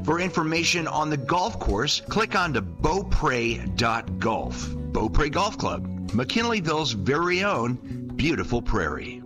For information on the golf course, click on to beaupre.golf. Beaupre Golf Club, McKinleyville's very own beautiful prairie.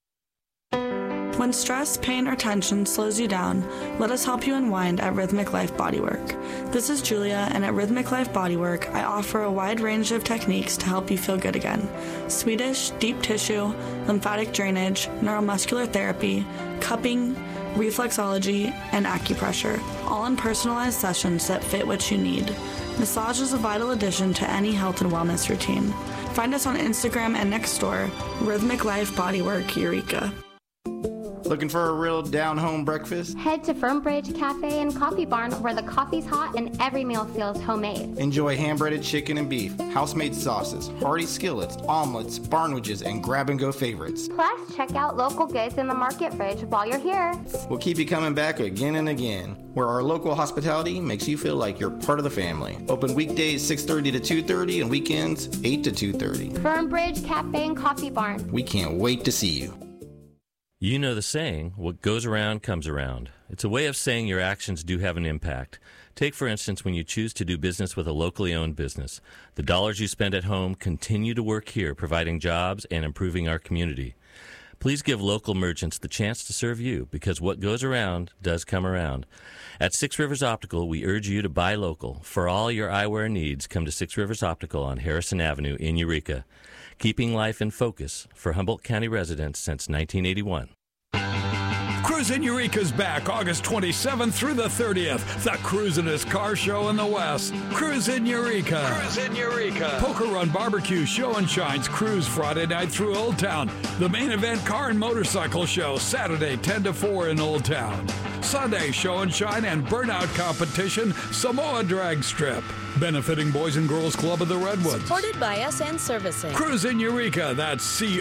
When stress, pain, or tension slows you down, let us help you unwind at Rhythmic Life Bodywork. This is Julia, and at Rhythmic Life Bodywork, I offer a wide range of techniques to help you feel good again. Swedish, deep tissue, lymphatic drainage, neuromuscular therapy, cupping, reflexology, and acupressure, all in personalized sessions that fit what you need. Massage is a vital addition to any health and wellness routine. Find us on Instagram and next door, Rhythmic Life Bodywork Eureka. Looking for a real down-home breakfast? Head to Fernbridge Cafe and Coffee Barn, where the coffee's hot and every meal feels homemade. Enjoy hand-breaded chicken and beef, house-made sauces, hearty skillets, omelets, barnwages, and grab-and-go favorites. Plus, check out local goods in the market fridge while you're here. We'll keep you coming back again and again, where our local hospitality makes you feel like you're part of the family. Open weekdays 6:30 to 2:30 and weekends 8 to 2:30. Fernbridge Cafe and Coffee Barn. We can't wait to see you. You know the saying, what goes around comes around. It's a way of saying your actions do have an impact. Take, for instance, when you choose to do business with a locally owned business. The dollars you spend at home continue to work here, providing jobs and improving our community. Please give local merchants the chance to serve you, because what goes around does come around. At Six Rivers Optical, we urge you to buy local. For all your eyewear needs, come to Six Rivers Optical on Harrison Avenue in Eureka. Keeping life in focus for Humboldt County residents since 1981. Cruise in Eureka's back August 27th through the 30th. The Cruisin'est car show in the West. Cruise in Eureka. Cruise in Eureka. Poker Run Barbecue Show and Shines Cruise Friday night through Old Town. The Main Event Car and Motorcycle Show Saturday 10 to 4 in Old Town. Sunday Show and Shine and Burnout Competition Samoa Drag Strip. Benefiting Boys and Girls Club of the Redwoods. Supported by SN Servicing. Cruise in Eureka. That's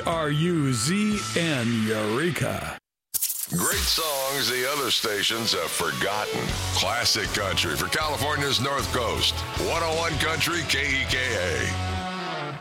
CRUZN Eureka. Great songs the other stations have forgotten. Classic country for California's North Coast. 101 Country KEKA.